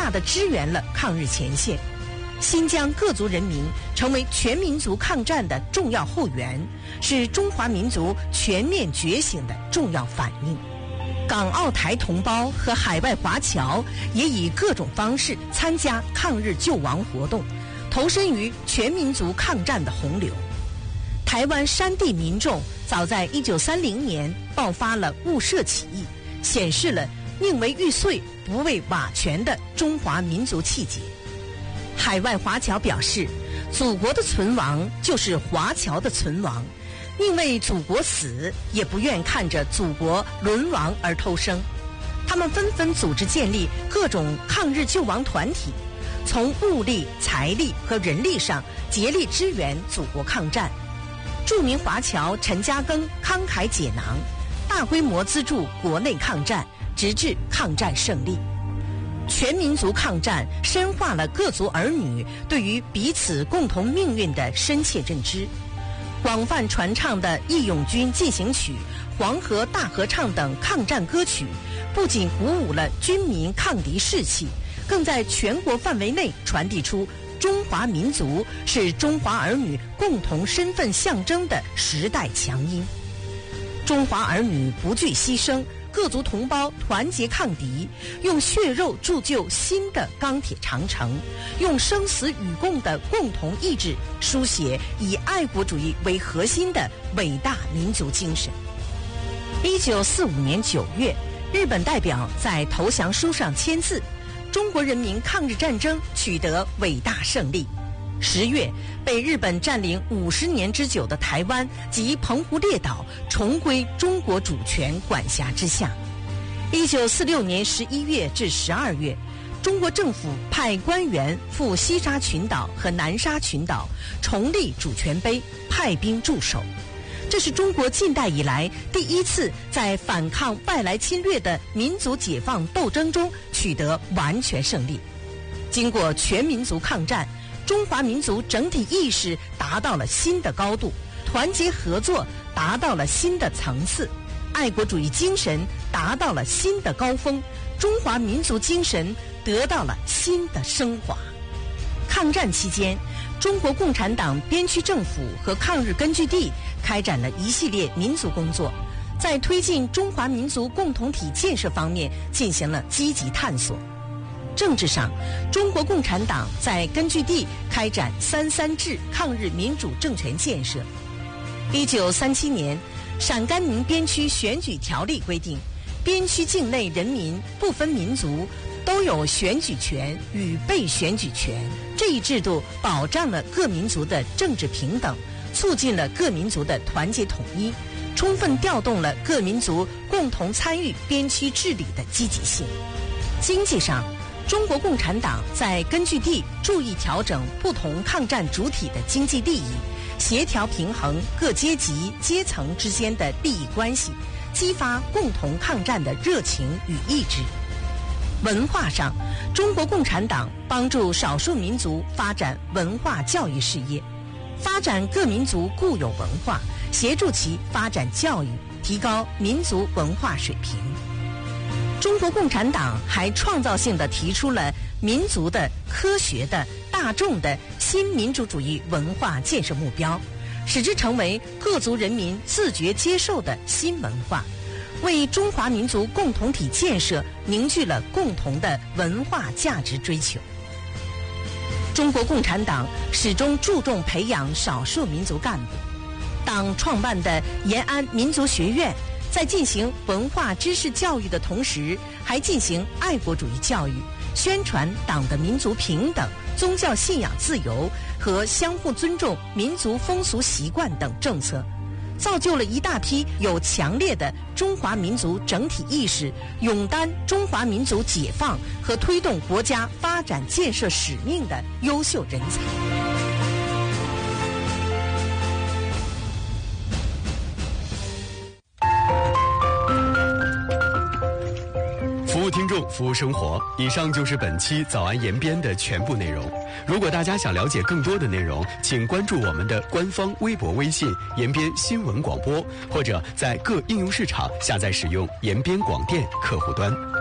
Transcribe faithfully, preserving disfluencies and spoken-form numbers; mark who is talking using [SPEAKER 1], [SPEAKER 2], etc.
[SPEAKER 1] 大地支援了抗日前线。新疆各族人民成为全民族抗战的重要后援，是中华民族全面觉醒的重要反应。港澳台同胞和海外华侨也以各种方式参加抗日救亡活动，投身于全民族抗战的洪流。台湾山地民众早在一九三零年爆发了雾社起义，显示了宁为玉碎不为瓦全的中华民族气节。海外华侨表示，祖国的存亡就是华侨的存亡，宁为祖国死，也不愿看着祖国沦亡而偷生。他们纷纷组织建立各种抗日救亡团体，从物力、财力和人力上竭力支援祖国抗战。著名华侨陈嘉庚慷慨解囊，大规模资助国内抗战，直至抗战胜利。全民族抗战深化了各族儿女对于彼此共同命运的深切认知。广泛传唱的《义勇军进行曲》《黄河大合唱》等抗战歌曲，不仅鼓舞了军民抗敌士气，更在全国范围内传递出中华民族是中华儿女共同身份象征的时代强音。中华儿女不惧牺牲，各族同胞团结抗敌，用血肉铸就新的钢铁长城，用生死与共的共同意志书写以爱国主义为核心的伟大民族精神。一九四五年九月，日本代表在投降书上签字，中国人民抗日战争取得伟大胜利。十月，被日本占领五十年之久的台湾及澎湖列岛重归中国主权管辖之下。一九四六年十一月至十二月，中国政府派官员赴西沙群岛和南沙群岛重立主权碑，派兵驻守。这是中国近代以来第一次在反抗外来侵略的民族解放斗争中取得完全胜利。经过全民族抗战，中华民族整体意识达到了新的高度，团结合作达到了新的层次，爱国主义精神达到了新的高峰，中华民族精神得到了新的升华。抗战期间，中国共产党边区政府和抗日根据地开展了一系列民族工作，在推进中华民族共同体建设方面进行了积极探索。政治上，中国共产党在根据地开展三三制抗日民主政权建设。一九三七年，陕甘宁边区选举条例规定，边区境内人民不分民族都有选举权与被选举权。这一制度保障了各民族的政治平等，促进了各民族的团结统一，充分调动了各民族共同参与边区治理的积极性。经济上，中国共产党在根据地注意调整不同抗战主体的经济利益，协调平衡各阶级阶层之间的利益关系，激发共同抗战的热情与意志。文化上，中国共产党帮助少数民族发展文化教育事业，发展各民族固有文化，协助其发展教育，提高民族文化水平。中国共产党还创造性地提出了民族的、科学的、大众的新民主主义文化建设目标，使之成为各族人民自觉接受的新文化，为中华民族共同体建设凝聚了共同的文化价值追求。中国共产党始终注重培养少数民族干部，党创办的延安民族学院在进行文化知识教育的同时，还进行爱国主义教育，宣传党的民族平等、宗教信仰自由和相互尊重民族风俗习惯等政策，造就了一大批有强烈的中华民族整体意识、勇担中华民族解放和推动国家发展建设使命的优秀人才。
[SPEAKER 2] 服务听众，服务生活。以上就是本期早安延边的全部内容。如果大家想了解更多的内容，请关注我们的官方微博、微信“延边新闻广播”，或者在各应用市场下载使用延边广电客户端。